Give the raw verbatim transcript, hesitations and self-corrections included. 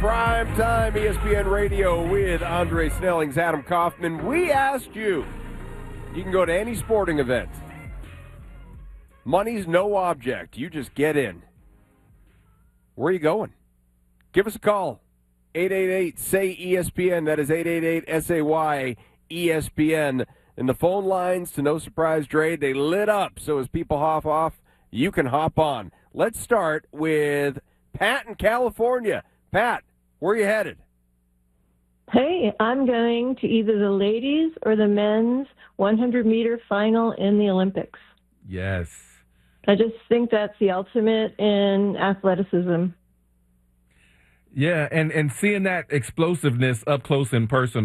Prime Time E S P N Radio with Andre Snellings, Adam Kaufman. We asked you, you can go to any sporting event. Money's no object. You just get in. Where are you going? Give us a call. eight eight eight, S A Y, E S P N. That is eight eight eight, S A Y, E S P N. And the phone lines, to No Surprise Dre, they lit up. So as people hop off, you can hop on. Let's start with Pat in California. Pat, where are you headed? Hey, I'm going to either the ladies or the men's one hundred meter final in the Olympics. Yes. I just think that's the ultimate in athleticism. Yeah, and, and seeing that explosiveness up close in person